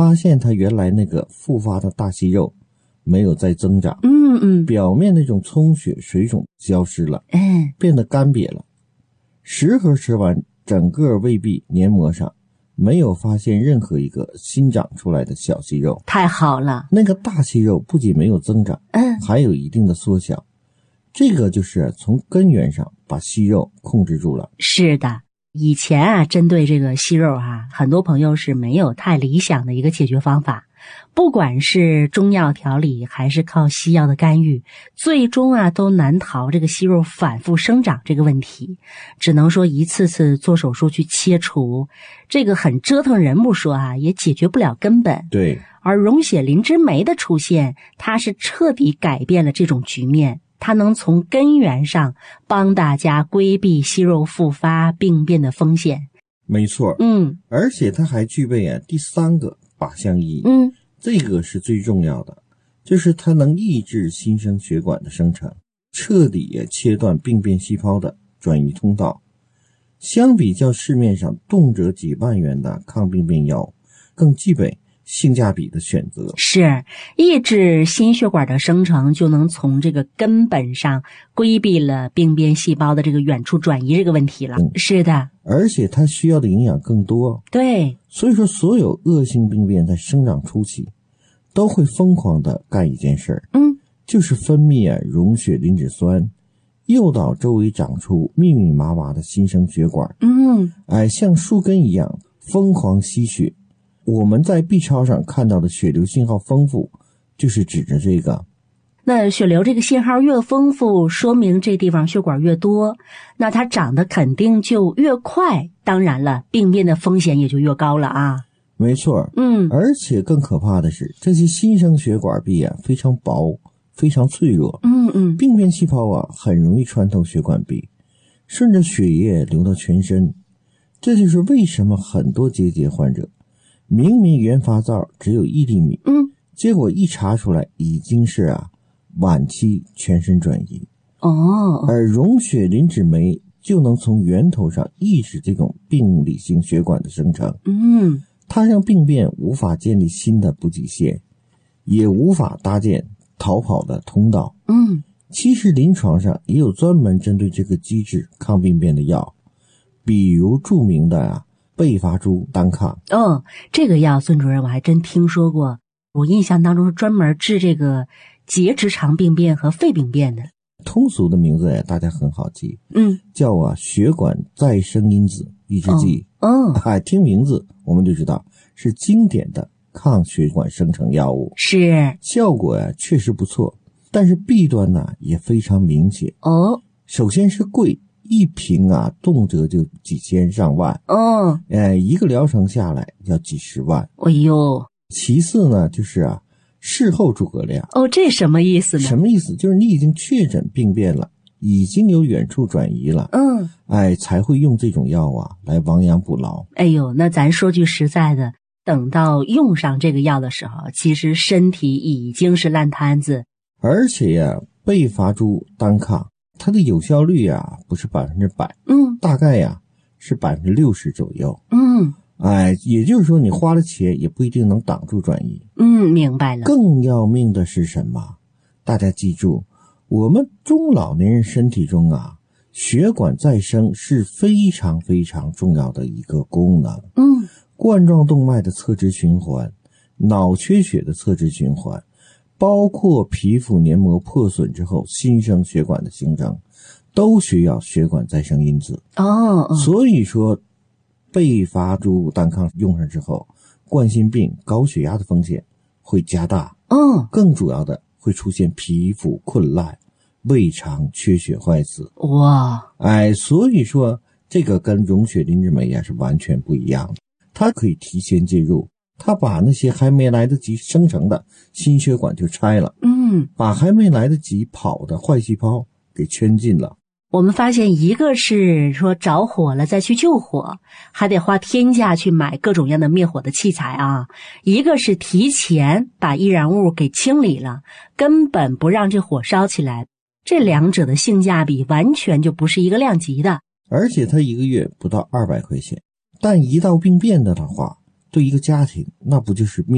发现它原来那个复发的大息肉没有再增长，表面那种充血水肿消失了，变得干瘪了。10盒吃完，整个胃壁黏膜上没有发现任何一个新长出来的小息肉。 太好了， 那个大息肉不仅没有增长，还有一定的缩小。这个就是从根源上把息肉控制住了。 是的，以前针对这个息肉很多朋友是没有太理想的一个解决方法。不管是中药调理还是靠西药的干预，最终都难逃这个息肉反复生长这个问题，只能说一次次做手术去切除，这个很折腾人不说也解决不了根本。 对， 而溶血磷脂酶的出现，它是彻底改变了这种局面，它能从根源上帮大家规避息肉复发病变的风险。 没错，而且它还具备第3个靶向意义，这个是最重要的，就是它能抑制新生血管的生成，彻底切断病变细胞的转移通道。相比较市面上动辄几万元的抗病变药，更具备性价比的选择。 是，抑制心血管的生成，就能从这个根本上规避了病变细胞的这个远处转移这个问题了。是的， 而且它需要的营养更多。 对， 所以说所有恶性病变在生长初期都会疯狂的干一件事儿，就是分泌溶血磷脂酸，诱导周围长出密密麻麻的新生血管，像树根一样疯狂吸血。我们在 B 超上看到的血流信号丰富，就是指着这个。 那血流这个信号越丰富，说明这地方血管越多，那它长得肯定就越快，当然了，病变的风险也就越高了没错，而且更可怕的是，这些新生血管壁非常薄，非常脆弱，病变细胞很容易穿透血管壁，顺着血液流到全身。这就是为什么很多结节患者明明原发灶只有1厘米，结果一查出来已经是晚期全身转移。而溶血磷脂酶就能从源头上抑制这种病理性血管的生成，它让病变无法建立新的补给线，也无法搭建逃跑的通道。其实临床上也有专门针对这个机制抗病变的药，比如著名的贝伐珠单抗。 这个药孙主任我还真听说过，我印象当中是专门治这个结直肠病变和肺病变的。 通俗的名字大家很好记，叫血管再生因子抑制剂。听名字我们就知道是经典的抗血管生成药物， 是效果确实不错，但是弊端也非常明显。首先是贵，一瓶动辄就几千上万，一个疗程下来要几十万。其次呢，就是事后诸葛亮。 这什么意思呢？ 什么意思？就是你已经确诊病变了，已经有远处转移了，才会用这种药来亡羊补牢。 那咱说句实在的，等到用上这个药的时候，其实身体已经是烂摊子。 而且贝伐珠单抗它的有效率不是100%，大概是60%左右。也就是说你花了钱也不一定能挡住转移。 明白了。 更要命的是什么？大家记住，我们中老年人身体中血管再生是非常非常重要的一个功能。冠状动脉的侧支循环，脑缺血的侧支循环，包括皮肤黏膜破损之后新生血管的形成，都需要血管再生因子。所以说贝伐珠单抗用上之后，冠心病、高血压的风险会加大。更主要的会出现皮肤困烂、胃肠缺血坏死。所以说这个跟溶血磷脂酶是完全不一样的。它可以提前介入，它把那些还没来得及生成的心血管就拆了，把还没来得及跑的坏细胞给圈禁了。 我们发现，一个是说着火了再去救火，还得花天价去买各种样的灭火的器材一个是提前把易燃物给清理了，根本不让这火烧起来。这两者的性价比完全就不是一个量级的。 而且它一个月不到200块钱，但一到病变的话，对一个家庭那不就是